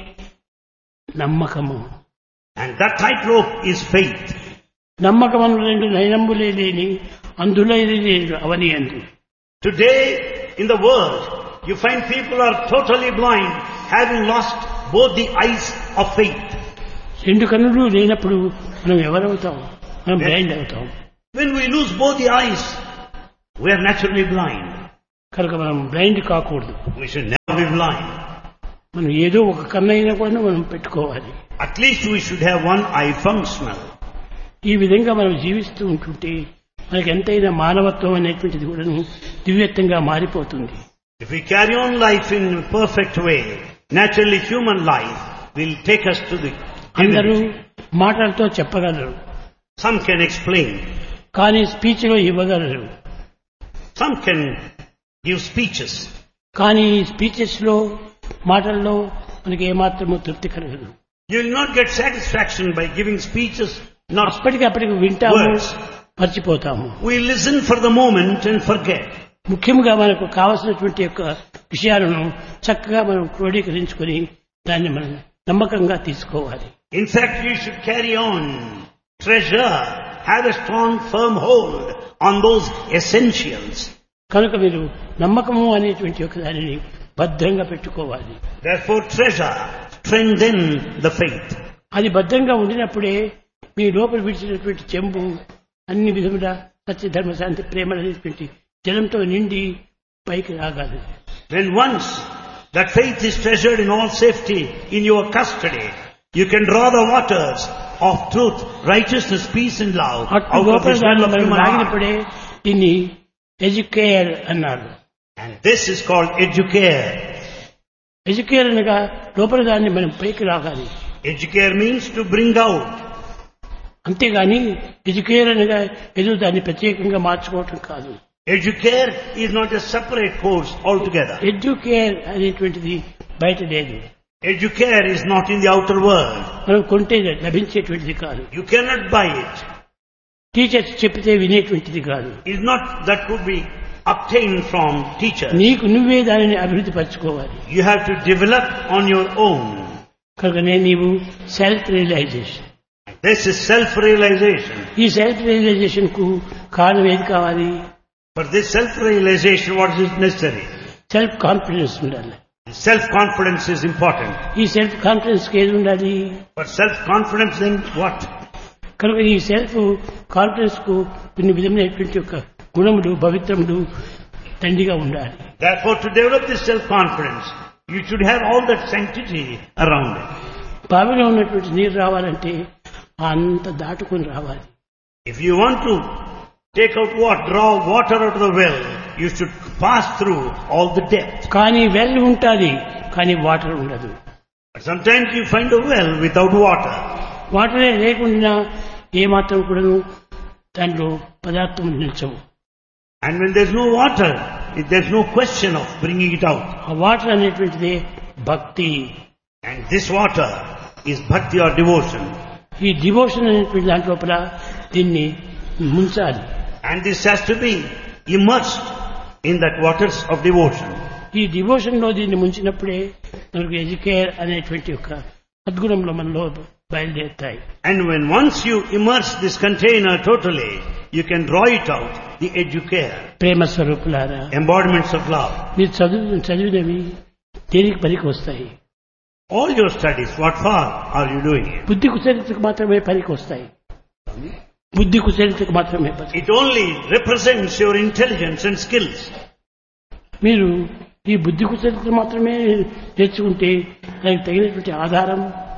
నమ్మకము. And that tight rope is faith. నమ్మకము రెండు నయనంబులే లేని అందులైన అవని అంది. Today in the world, you find people are totally blind, having lost both the eyes of faith. రెండు కన్నులు లేనప్పుడు మనం ఎవరవుతాం? మనం బ్లైండ్ అవుతాం. When we lose both the eyes, we are naturally blind. కనుక మనం బ్లైండ్ కాకూడదు. We should never be blind. మనం ఏదో ఒక కన్నైనా కూడా మనం పెట్టుకోవాలి. At least we should have one eye functional. ఈ విధంగా మనం జీవిస్తూ ఉంటుంటే మనకి ఎంతైనా మానవత్వం అనేటువంటిది కూడా దివ్యత్వంగా మారిపోతుంది. If we carry on life in a perfect way, naturally human life will take us to the అందరూ divinity. మాటలతో చెప్పగలరు, Some can explain. కానీ స్పీచ్ లో ఇవ్వగలరు. Some can give speeches. కానీ ఈ స్పీచెస్ లో మాటల్లో మనకి ఏమాత్రమూ తృప్తి కలగదు. You will not get satisfaction by giving speeches. Not అప్పటికప్పటికి వింటాము, words. మర్చిపోతాము. We listen for the moment and forget. ముఖ్యంగా మనకు కావలసినటువంటి యొక్క విషయాలను చక్కగా మనం క్రోడీకరించుకొని దాన్ని మనం నమ్మకంగా తీసుకోవాలి. In fact, you should carry on, treasure, have a strong, firm hold on those essentials. కనుక మీరు నమ్మకము అనేటువంటి ఒక దానిని భద్రంగా పెట్టుకోవాలి. Therefore, treasure, strengthen the faith. అది భద్రంగా ఉండినప్పుడే మీ లోపల విడిచినటువంటి చెంబు అన్ని విధముల సత్య ధర్మ శాంతి ప్రేమ అనేటువంటి జలంతో నిండి పైకి రాగాలి. When once that faith is treasured in all safety in your custody, you can draw the waters of truth, righteousness, peace and love అటు out of లోపల this well దాన్ని of మనం human heart. తాగినప్పుడే దీన్ని ఎడ్యుకేర్ అన్నారు. And this is called educare. Educare అనగా లోపల దాన్ని మనం పైకి రాగాలి. Educare means to bring out. అంతేగాని ఎడ్యుకేర్ అనగా ఏదో దాన్ని ప్రత్యేకంగా మార్చుకోవటం కాదు. Educare is not a separate course altogether. Educare అనేటువంటిది బయట లేదు. Educare is not in the outer world. మనం కొంటే లభించేటువంటిది కాదు. You cannot buy it. Teachers చెప్పితే వినేటువంటిది కాదు. It's not that could be obtained from teachers. నీకు నువ్వే దానిని అభివృద్ధి పరచుకోవాలి. You have to develop on your own. కనుకనే నీవు self realisation. This is self-realization. ఈ సెల్ఫ్ రియలైజేషన్ కు కారణం ఏది కావాలి? For this self-realization, what is necessary? Self confidence ఉండాలి. Self-confidence is important. ఈ సెల్ఫ్ కాన్ఫిడెన్స్ కి ఏది ఉండాలి? For self-confidence, then what? కనుక ఈ సెల్ఫ్ కాన్ఫిడెన్స్ కు కొన్ని విధమైనటువంటి యొక్క గుణములు పవిత్రములు దండిగా ఉండాలి. Therefore, to develop this self-confidence, you should have all that sanctity around it. బావిలో ఉన్నటువంటి నీరు రావాలంటే అంత దాటుకొని రావాలి. If you want to take out water, draw water out of the well, you should pass through all the depth. కానీ వెల్ ఉంటుంది, కానీ వాటర్ ఉండదు. But sometimes you find a well without water. వాటరే లేకుండా ఏమాత్రం కూడా దాంట్లో పదార్థం నిల్చవు. And when there's no water, there's no question of bringing it out. ఆ వాటర్ అనేటువంటిది భక్తి. And this water is bhakti or devotion. ఈ డివోషన్ అనేటువంటి దాంట్ లోపల దీన్ని ముంచాలి. And this has to be immersed in that waters of devotion. ఈ డివోషన్ లో దీన్ని ముంచినప్పుడే మనకు ఎడ్యుకేర్ అనేటువంటి ఒక సద్గుణంలో మనలో బయలుదేరుతాయి. And when once you immerse this container totally, you can draw it out, the educare, ప్రేమ స్వరూపులారా, embodiments of love. మీరు చదివినవి దేనికి పనికి వస్తాయి? All your studies, what for are you doing it? బుద్ధి కుశలితకు మాత్రమే పనికి వస్తాయి. బుద్ధి కుశలితకు మాత్రమే పనికి. It only represents your intelligence and skills. మీరు ఈ బుద్ధి కుశలితకు మాత్రమే నేర్చుకుంటే దానికి తగినటువంటి ఆధారం,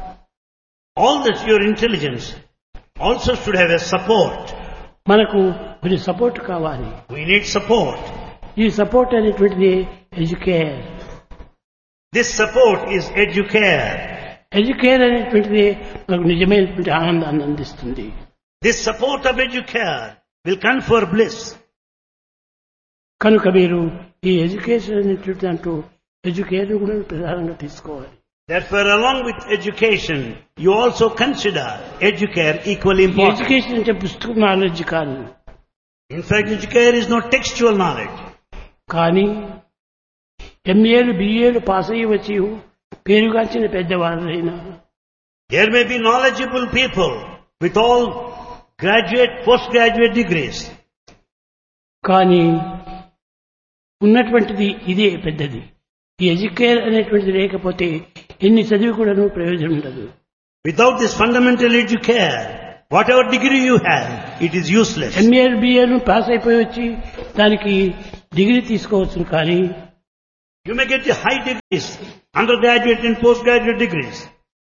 All this your intelligence also should have a support. మనకు కొన్ని సపోర్ట్ కావాలి. We need support. ఈ సపోర్ట్ అనేటువంటిది educare. This support is educare. Educare అనేటువంటిది మనకు నిజమైనటువంటి ఆనందాన్ని అందిస్తుంది. This support of educare will confer bliss. కనుక మీరు ఈ ఎడ్యుకేషన్ అనేటువంటి దాంట్లో ఎడ్యుకేర్ కూడా ప్రధానంగా తీసుకోవాలి. Therefore, along with education, you also consider educare equally important. Education అంటే పుస్తక నాలెడ్జ్ కాదు. In fact, educare is not textual knowledge. కానీ ఎంఏలు బిఏలు పాస్ అయ్యి వచ్చి పేరుగాంచిన పెద్దవాళ్ళైనా There may be knowledgeable people with all graduate, postgraduate degrees. కానీ ఉన్నటువంటిది ఇదే పెద్దది. ఈ ఎడ్యుకేర్ అనేటువంటిది లేకపోతే ఎన్ని చదివి కూడా ప్రయోజనం ఉండదు. Without this fundamental educare, whatever degree you have, it is useless. ఎంఏలు బిఏలు pass అయిపోయి వచ్చి దానికి డిగ్రీ తీసుకోవచ్చు, కానీ You may get the high degrees, undergraduate and postgraduate degrees.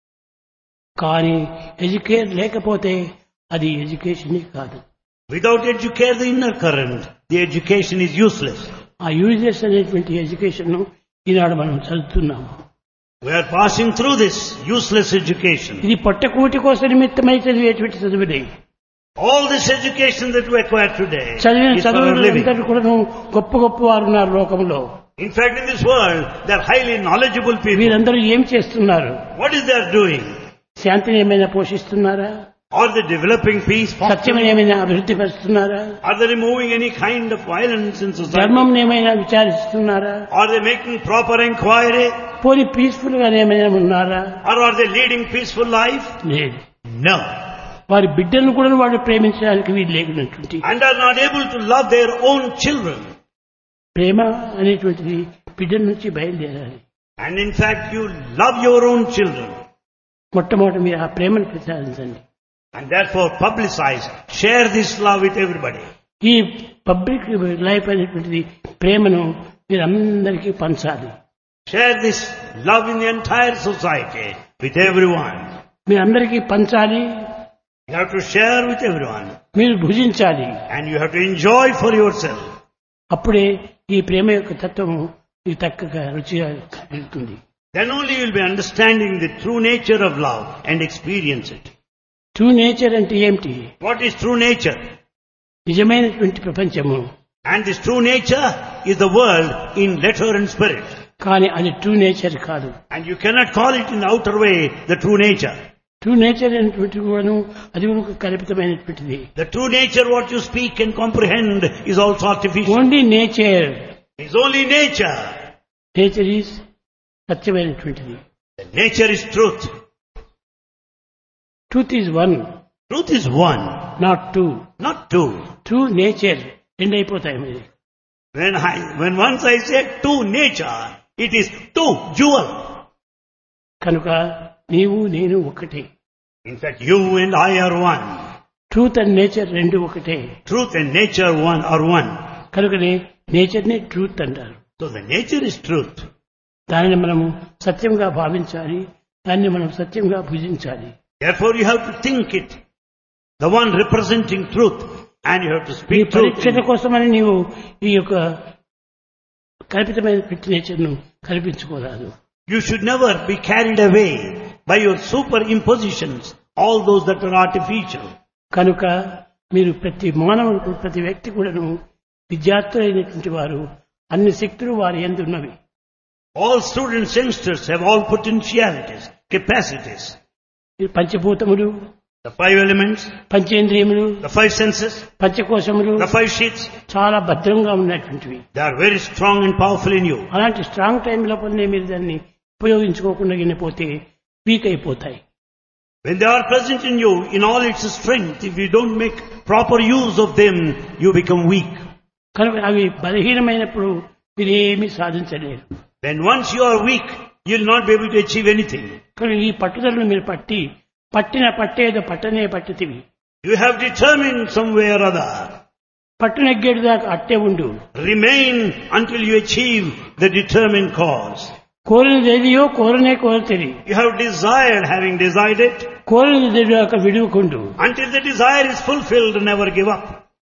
కానీ ఎడ్యుకేట్ లేకపోతే అది ఎడ్యుకేషన్ కాదు. Without educate the inner current, the education is useless. ఆ యూజ్లెస్ అనేటువంటి ఎడ్యుకేషన్ ఈనాడు మనం చదువుతున్నాము. We are passing through this useless education. ఇది పొట్టకూటి కోసం నిమిత్తమై చదివేటువంటి చదువులే. All this education that we acquire today చదివిన is for our living. చదువులందరూ కూడా గొప్ప గొప్ప వారు ఉన్నారు లోకంలో. In fact, in this world, they are highly knowledgeable people. వీరందరూ ఏం చేస్తున్నారు? What is they are doing? శాంతిని ఏమైనా పోషిస్తున్నారా? Are they developing peace? సత్యం ఏమైనా అభివృద్ధి పరుస్తున్నారా? Are they removing any kind of violence in society? ధర్మం ఏమైనా విచారిస్తున్నారా? Are they making proper inquiry? పోనీ పీస్ఫుల్ గా ఏమైనా ఉన్నారా? Or are they leading peaceful life? లేదు. No. వారి బిడ్డలను కూడా వాళ్ళు ప్రేమించడానికి వీలు లేకున్నటువంటి And are not able to love their own children. ప్రేమ అనేటువంటిది బిడ్డల నుంచి బయలుదేరాలి. And in fact, you love your own children. మొట్టమొదటి మీరు ఆ ప్రేమను ప్రచారించండి. And therefore publicize, share this love with everybody. ఈ పబ్లిక్ లైఫ్ అనేటువంటిది ప్రేమను మీరు అందరికీ పంచాలి. Share this love in the entire society with everyone. మీరు అందరికీ పంచాలి. You have to share with everyone. మీరు భుజించాలి. And you have to enjoy for yourself. అప్పుడే ఈ ప్రేమ యొక్క తత్వము మీకు చక్కగా రుచిగా వెళ్తుంది. Then only you will be understanding the true nature of love and experience it. True nature అంటే ఏమిటి? What is true nature? నిజమైనటువంటి ప్రపంచము. And this true nature is the world in letter and spirit. కానీ అది ట్రూ నేచర్ కాదు. And you cannot call it in the outer way the true nature. True nature అనేటువంటి కూడాను అది ఒక కల్పితమైనటువంటిది. The true nature what you speak and comprehend is also artificial. Only nature. It's only nature. Nature is సత్యమైనటువంటిది. The nature is truth. Truth is one. Truth is one, not two. not two. True nature రెండు అయిపోతాయి మీరు. When once I say two nature, it is two jewel. కనుక నీవు నేను ఒకటే. In fact, you and I are one. Truth and nature రెండు ఒకటే. Truth and nature one are one. కనుకనే నేచర్ ని ట్రూత్ అంటారు. So the nature is truth. దానిని మనము సత్యంగా భావించాలి. దాన్ని మనం సత్యంగా భుజించాలి. Therefore you have to think it, the one representing truth, and you have to ఈ speak truth. పరీక్షల కోసమని నీవు ఈ యొక్క కల్పితమైన నేచర్ ను కల్పించుకోరాదు. You should never be carried away by your superimpositions, all those that are artificial. కనుక మీరు ప్రతి మానవుడు ప్రతి వ్యక్తి కూడాను విద్యార్థులైనటువంటి వారు అన్ని శక్తులు వారి యందు ఉన్నవి. All students, youngsters have all potentialities, capacities. పంచభూతములు, The five elements, పంచేంద్రియములు, the five senses, పంచకోశములు the five sheets, చాలా భద్రంగా ఉన్నటువంటివి. they are very strong and powerful in you. అలాంటి స్ట్రాంగ్ టైం లోపలనే మీరు దాన్ని ఉపయోగించుకోకుండా పోతే వీక్ అయిపోతాయి. When they are present in you in all its strength, if you don't make proper use of them, you become weak. కనుక అవి బలహీనమైనప్పుడు మీరు ఏమీ సాధించలేరు. When once you are weak, you will not be able to achieve anything. కనుక ఈ పట్టుదలను మీరు పట్టేదో పట్టనే పట్టితివి. You have determined some way or other. పట్టునెగ్గేడు దాకా అట్టే ఉండు. Remain until you achieve the determined cause. కోరినదేదియో కోరితేరి. You have desired, having desired it. కోరినది దాకా విడువకుండు. Until the desire is fulfilled, never give up.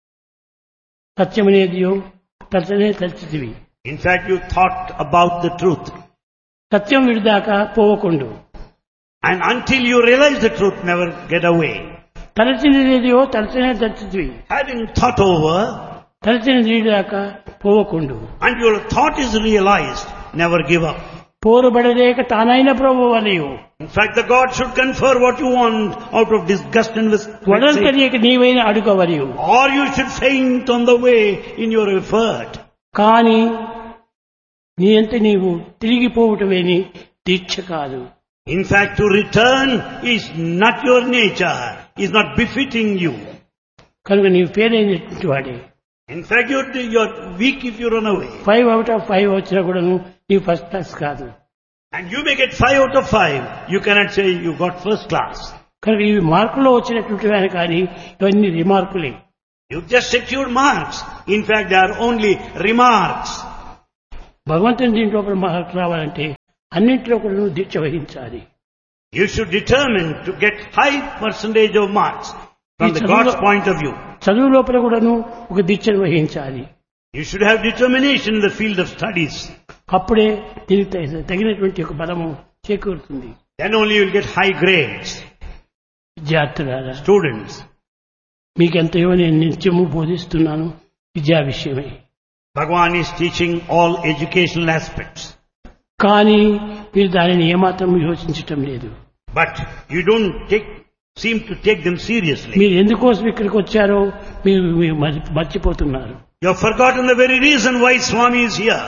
సత్యమనేదియో తలచనే తలచితివి. In fact, you thought about the truth. Satyam విడిదాకా పోవకుండు. And until you realize the truth, never get away. తలచినదేదియో తలచనే తలచితివి. Having thought over, తలచినది దాకా పోవకుండు. until your thought is realized, never give up. పోరుబడలేక తానైన ప్రభువలియు. In fact, the God should confer what you want out of disgust and వడలు తెలియక నీవైన అడుగవలియు. or you should faint on the way in your effort. కానీ నీ అంత నీవు తిరిగిపోవటమేని దీక్ష కాదు. In fact, to return is not your nature, is not befitting you. కనుక నీవు ఫెయిల్ అయినటువంటి వాడే. In fact, you're weak if you run away. 5 out of 5 వచ్చినా కూడా నీవు ఫస్ట్ క్లాస్ కాదు. And you may get 5 out of 5. You cannot say you got first class. కనుక ఇవి మార్కులో వచ్చినటువంటి కానీ ఇవన్నీ రిమార్కులే. You just secured marks. In fact, they are only remarks. భగవంతుని దీంట్లో మార్కు రావాలంటే అన్నింటిలో కూడా నువ్వు దీక్ష వహించాలి. You should determine to get high percentage of marks from the God's point of view. చదువు లోపల కూడాను ఒక దీక్షను వహించాలి. You should have determination in the field of studies. అప్పుడే దీనికి తగినటువంటి ఒక బలము చేకూరుతుంది. Then only you will get high grades. విద్యార్థులారా, Students, మీకెంతయో నేను నిత్యము బోధిస్తున్నాను విద్యా విషయమై. Bhagavan is teaching all educational aspects. కానీ మీరు దానిని ఏమాత్రం యోచించటం లేదు. But you don't seem to take them seriously. మీరు ఎందుకోసం ఇక్కడికి వచ్చారో మీరు మర్చిపోతున్నారు. You have forgotten the very reason why Swami is here.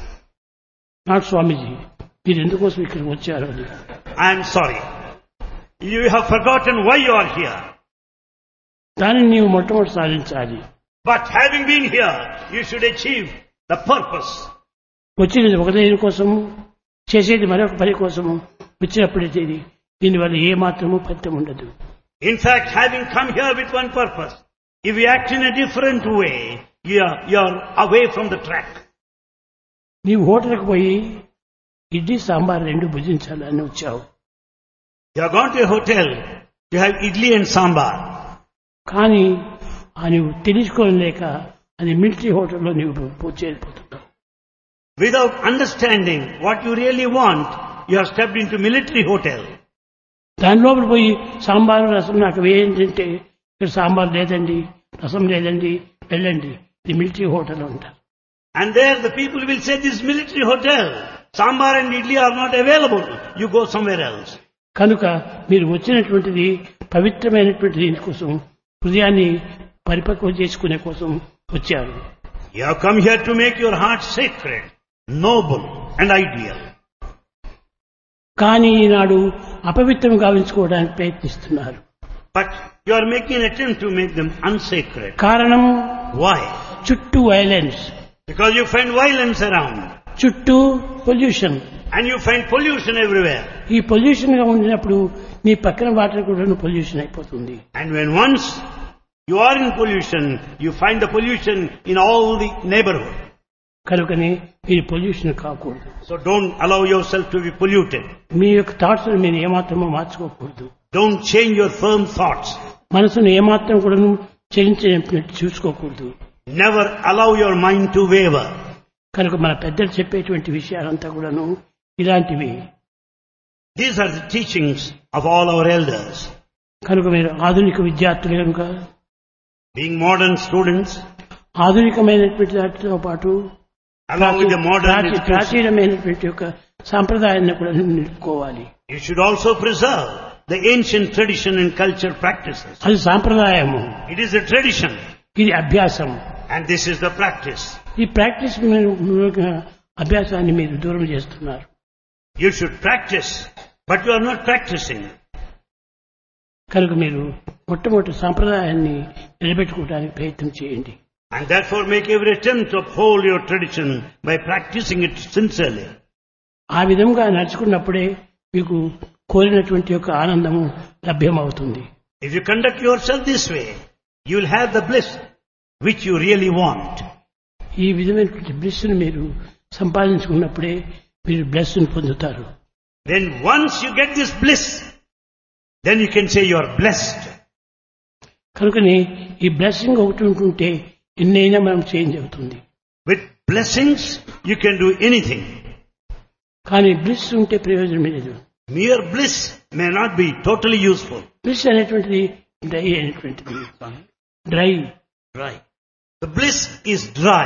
Not స్వామీజీ, మీరు ఎందుకోసం ఇక్కడికి వచ్చారో అని. I am sorry. You have forgotten why you are here. దానిని నీవు మొట్టమొదటి సాధించాలి. But having been here, you should achieve the purpose. వచ్చినది ఒక దేని కోసము, చేసేది మరొక పని కోసము వచ్చినప్పుడైతే దీనివల్ల ఏ మాత్రము ఫలితం ఉండదు. In fact, having come here with one purpose, if you act in a different way, you are away from the track. నీవు హోటల్కి పోయి ఇడ్లీ సాంబార్ రెండు భుజించాలని వచ్చావు. You have gone to a hotel to have idli and sambar. కానీ నీవు తెలుసుకోలేక అది మిలిటరీ హోటల్లో నీవు చేరిపోతున్నావు. Without understanding what you really want, you have stepped into military hotel. దాని లోపల పోయి సాంబారు రసం నాకు వేయంటే ఇక్కడ సాంబార్ లేదండి, రసం లేదండి, వెళ్ళండి, ఇది మిలిటరీ హోటల్ అంటారు. And there the people will say, this military hotel, sambar and idli are not available. You go somewhere else. కనుక మీరు వచ్చినటువంటిది పవిత్రమైనటువంటి దీనికోసం, హృదయాన్ని పరిపక్వం చేసుకునే కోసం వచ్చారు. You have come here to make your heart sacred, noble and ideal. కానీ ఈనాడు అపవిత్రం గావించుకోవడానికి ప్రయత్నిస్తున్నారు. But you are making an attempt to make them unsacred. కారణం Why? చుట్టూ violence, Because you find violence around. చుట్టూ pollution. And you find pollution everywhere. ఈ పొల్యూషన్ గా ఉండినప్పుడు మీ పక్కన వాటర్ కూడా పొల్యూషన్ అయిపోతుంది. And when once you are in pollution, you find the pollution in all the neighborhood. కనుకనే మీరు పొల్యూషన్ కాకూడదు. So don't allow yourself to be polluted. మీ యొక్క థాట్స్ మీరు ఏమాత్రమో మార్చుకోకూడదు. Don't change your firm thoughts. మనసును ఏమాత్రం కూడా చలించినట్టు చూసుకోకూడదు. Never allow your mind to waver. కనుక మన పెద్దలు చెప్పేటువంటి విషయాలంతా కూడాను ఇలాంటివి. These are the teachings of all our elders. కనుక మీరు ఆధునిక విద్యార్థులు కనుక, Being modern students, ఆధునికమైనటువంటి దాటితో పాటు along with the modern education, ప్రాచీనమైనటువంటి యొక్క సాంప్రదాయాన్ని కూడా నిలుపుకోవాలి. you should also preserve the ancient tradition and culture practices. అది సాంప్రదాయము, It is a tradition ఇది అభ్యాసం. and this is the practice. ఈ ప్రాక్టీస్ అభ్యాసాన్ని మీరు దూరం చేస్తున్నారు. You should practice, but you are not practicing. కనుక మీరు మొట్టమొదటి సాంప్రదాయాన్ని నిలబెట్టుకోవడానికి ప్రయత్నం చేయండి. And therefore make every attempt to uphold your tradition by practicing it sincerely. ఆ విధంగా నడుచుకున్నప్పుడే మీకు కోరినటువంటి యొక్క ఆనందము లభ్యమవుతుంది. If you conduct yourself this way, you will have the bliss which you really want. ఈ విధమైనటువంటి బ్లెస్సును మీరు సంపాదించుకున్నప్పుడే మీరు బ్లెస్సును పొందుతారు. Then once you get this bliss, then you can say you are blessed. కనుకనే ఈ బ్లెస్సింగ్ ఒకటి ఉంటుంటే ఎన్నైనా మనం చేంజ్ అవుతుంది. With blessings, you can do anything. కానీ బ్లిస్ ఉంటే ప్రయోజనం లేదు. Mere bliss may not be totally useful. Bliss అనేటువంటిది డ్రై అనేటువంటిది, dry. The bliss is dry.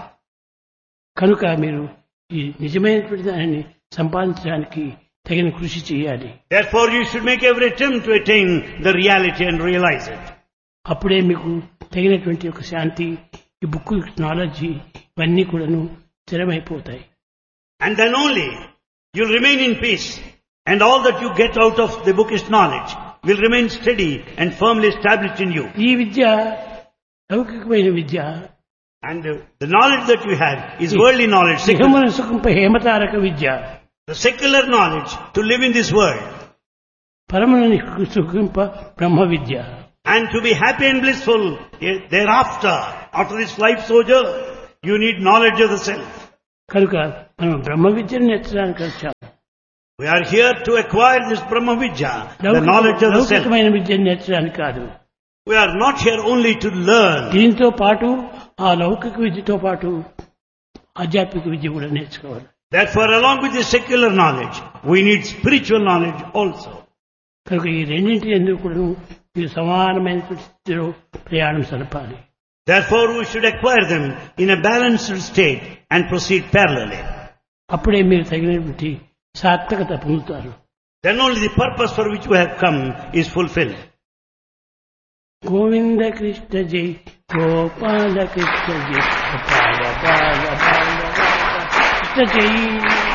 కనుక మీరు ఈ నిజమైనటువంటి దానిని సంపాదించడానికి తగిన కృషి చేయాలి. Therefore you should make every attempt to attain the reality and realize it. అప్పుడే మీకు తగినటువంటి ఒక శాంతి, ఈ బుక్ నాలెడ్జ్ ఇవన్నీ కూడాను స్థిరమైపోతాయి. And then only you'll remain in peace, and all that you get out of the bookish knowledge will remain steady and firmly established in you. ఈ విద్య లౌకికమైన విద్య. And the knowledge that you have is worldly knowledge, సుఖమున సుఖంప హేమతారక Vidya. the secular knowledge to live in this world. పరమున సుఖంప Brahma Vidya. And to be happy and blissful thereafter, after this life sojourn, you need knowledge of the self. కనుక మనం బ్రహ్మ విద్యను నేర్చడానికి వచ్చాం. We are here to acquire this Brahma Vidya, the knowledge of the self. లౌకికమైన విద్యను నేర్చడానికి కాదు. We are not here only to learn. దీంతో పాటు ఆ లౌకిక విద్యతో పాటు ఆధ్యాత్మిక విద్య కూడా నేర్చుకోవాలి. Therefore, along with the secular knowledge, we need spiritual knowledge also. కనుక ఈ రెండింటి ఎందుకు కూడా మీరు సమానమైన స్థితిలో ప్రయాణం సరపాలి. Therefore, we should acquire them in a balanced state and proceed parallelly. అప్పుడే మీరు తగినటువంటి సార్థకత పొందుతారు. Then only the purpose for which we have come is fulfilled. Govinda Krishna జై గోపాల కృష్ణ జై గోపాల బాల బాల కృష్ణ జై.